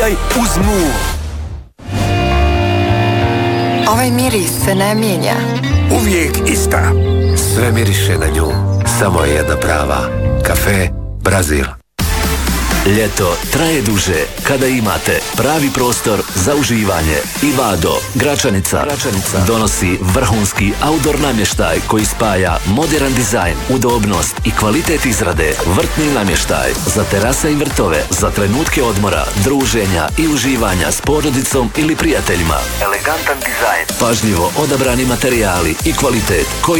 navijaj uz Move. Ovaj miris se ne mijenja. Uvijek ista. Sve miriše na nju. Samo je jedna prava. Kafe Brazil. Ljeto traje duže kada imate pravi prostor za uživanje. Ivado, Gračanica donosi vrhunski outdoor namještaj koji spaja modern dizajn, udobnost i kvalitet izrade. Vrtni namještaj za terase i vrtove, za trenutke odmora, druženja i uživanja s porodicom ili prijateljima. Elegantan dizajn, pažljivo odabrani materijali i kvalitet koji